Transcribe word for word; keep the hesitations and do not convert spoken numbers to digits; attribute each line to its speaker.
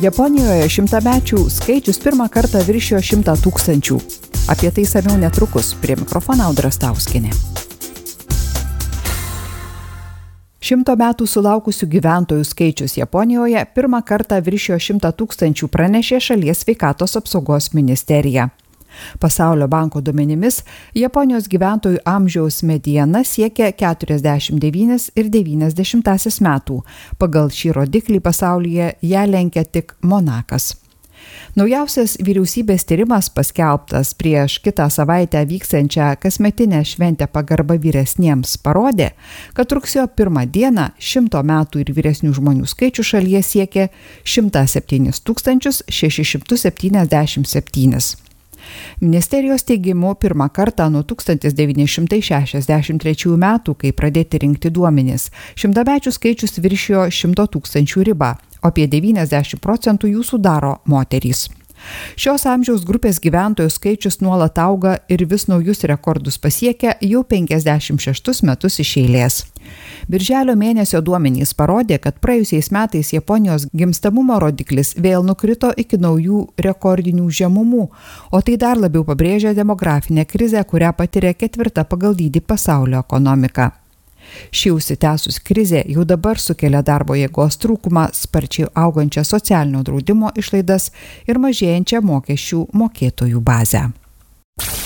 Speaker 1: Japonijoje šimtamečių skaičius pirmą kartą viršijo šimtą tūkstančių. Apie tai išsamiau netrukus, prie mikrofono Audra Stauskienė. Šimto metų sulaukusių gyventojų skaičius Japonijoje pirmą kartą viršijo šimtą tūkstančių, pranešė šalies sveikatos apsaugos ministerija. Pasaulio banko duomenimis, Japonijos gyventojų amžiaus mediana siekia keturiasdešimt devynis ir devynias dešimtąsias metų. Pagal šį rodiklį pasaulyje ją lenkia tik Monakas. Naujausias vyriausybės tyrimas, paskelbtas prieš kitą savaitę vyksiančią kasmetinę šventę pagarba vyresniems, parodė, kad rugsėjo pirmą dieną šimto metų ir vyresnių žmonių skaičių šalyje siekė šimtą septynis tūkstančius šešis šimtus septyniasdešimt septynis. Ministerijos teigimu, pirmą kartą nuo tūkstantis devyni šimtai šešiasdešimt trečiųjų metų, kai pradėti rinkti duomenis, šimtamečių skaičius viršijo šimto tūkstančių ribą, o apie devyniasdešimt procentų jų sudaro moterys. Šios amžiaus grupės gyventojų skaičius nuolat auga ir vis naujus rekordus pasiekia jau penkiasdešimt šeštus metus iš eilės. Birželio mėnesio duomenys parodė, kad praėjusiais metais Japonijos gimstamumo rodiklis vėl nukrito iki naujų rekordinių žemumų, o tai dar labiau pabrėžia demografinę krizę, kurią patiria ketvirta pagal dydį pasaulio ekonomika. Ši užsitęsus krizė jau dabar sukelia darbo jėgos trūkumą, sparčiai augančią socialinio draudimo išlaidas ir mažėjančią mokesčių mokėtojų bazę.